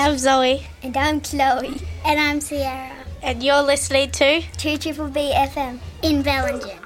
I'm Zoe. And I'm Chloe. And I'm Sierra. And you're listening to 2BBB FM in Bellingen.